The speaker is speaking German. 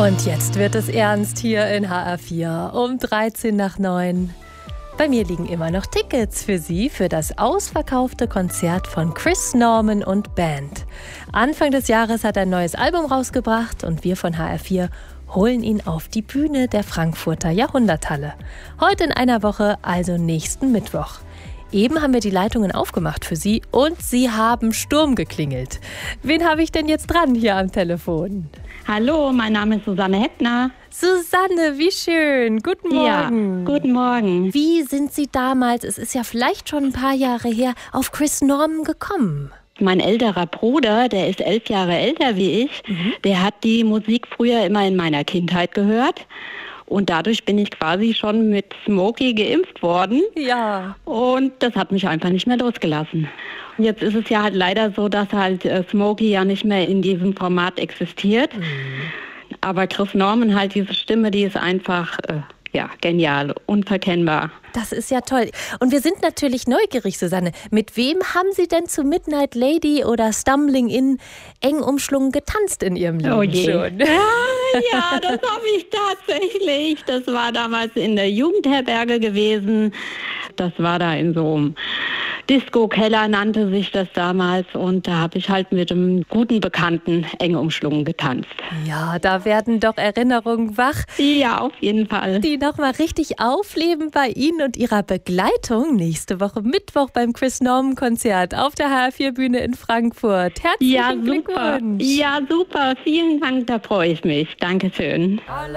Und jetzt wird es ernst hier in HR4 um 13 nach 9. Bei mir liegen immer noch Tickets für Sie für das ausverkaufte Konzert von Chris Norman und Band. Anfang des Jahres hat er ein neues Album rausgebracht und wir von HR4 holen ihn auf die Bühne der Frankfurter Jahrhunderthalle. Heute in einer Woche, also nächsten Mittwoch. Eben haben wir die Leitungen aufgemacht für Sie und Sie haben Sturm geklingelt. Wen habe ich denn jetzt dran hier am Telefon? Hallo, mein Name ist Susanne Hettner. Susanne, wie schön. Guten Morgen. Ja, guten Morgen. Wie sind Sie damals, es ist ja vielleicht schon ein paar Jahre her, auf Chris Norman gekommen? Mein älterer Bruder, der ist 11 Jahre älter wie ich, der hat die Musik früher immer in meiner Kindheit gehört. Und dadurch bin ich quasi schon mit Smokey geimpft worden. Ja. Und das hat mich einfach nicht mehr losgelassen. Und jetzt ist es ja halt leider so, dass halt Smokey ja nicht mehr in diesem Format existiert. Aber Chris Norman halt, diese Stimme, die ist einfach genial, unverkennbar. Das ist ja toll. Und wir sind natürlich neugierig, Susanne. Mit wem haben Sie denn zu Midnight Lady oder Stumbling In eng umschlungen getanzt in Ihrem Leben schon? Ja, das habe ich tatsächlich. Das war damals in der Jugendherberge gewesen. Das war da in so einem Disco-Keller, nannte sich das damals. Und da habe ich halt mit einem guten Bekannten eng umschlungen getanzt. Ja, da werden doch Erinnerungen wach. Ja, auf jeden Fall. Die nochmal richtig aufleben bei Ihnen und Ihrer Begleitung nächste Woche Mittwoch beim Chris Norman Konzert auf der HR4-Bühne in Frankfurt. Herzlichen Glückwunsch. Ja, super. Vielen Dank, da freue ich mich. Dankeschön.